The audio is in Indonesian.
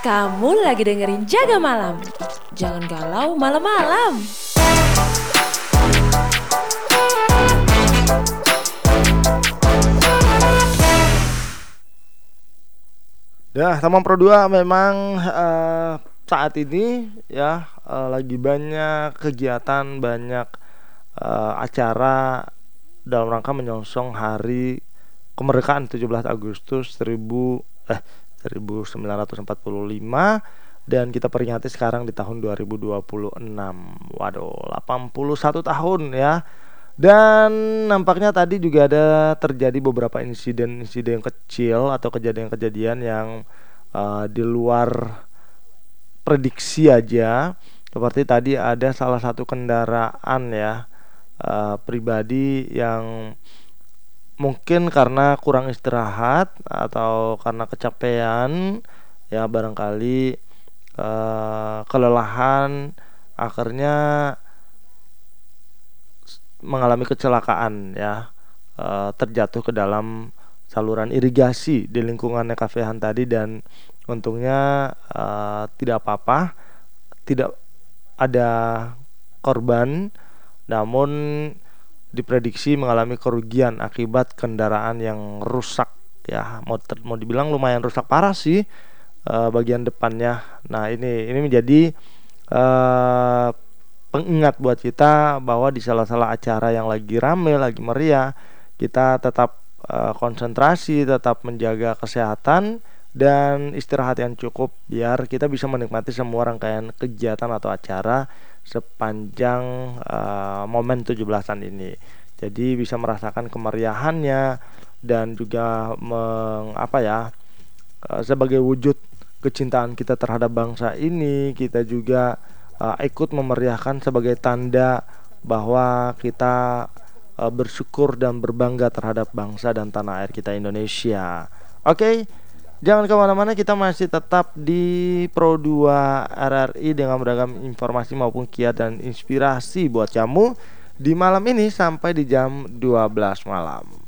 Kamu lagi dengerin Jaga Malam. Jangan galau malam-malam. Teman Pro 2 memang saat ini ya lagi banyak kegiatan, banyak acara dalam rangka menyongsong hari kemerdekaan 17 Agustus 1945 dan kita peringati sekarang di tahun 2026. Waduh, 81 tahun ya. Dan nampaknya tadi juga ada terjadi beberapa insiden-insiden kecil atau kejadian-kejadian yang di luar prediksi aja. Seperti tadi ada salah satu kendaraan ya pribadi yang mungkin karena kurang istirahat atau karena kecapean ya, barangkali kelelahan, akhirnya mengalami kecelakaan ya, terjatuh ke dalam saluran irigasi di lingkungan Kafehan tadi, dan untungnya tidak apa-apa, tidak ada korban, namun diprediksi mengalami kerugian akibat kendaraan yang rusak ya, mau dibilang lumayan rusak parah sih bagian depannya. Nah ini menjadi pengingat buat kita bahwa di salah-salah acara yang lagi rame, lagi meriah, kita tetap konsentrasi, tetap menjaga kesehatan dan istirahat yang cukup biar kita bisa menikmati semua rangkaian kegiatan atau acara sepanjang momen 17-an ini. Jadi bisa merasakan kemeriahannya dan juga sebagai wujud kecintaan kita terhadap bangsa ini, kita juga ikut memeriahkan sebagai tanda bahwa kita bersyukur dan berbangga terhadap bangsa dan tanah air kita Indonesia. Oke, jangan kemana-mana, kita masih tetap di Pro 2 RRI dengan beragam informasi maupun kiat dan inspirasi buat kamu di malam ini sampai di jam 12 malam.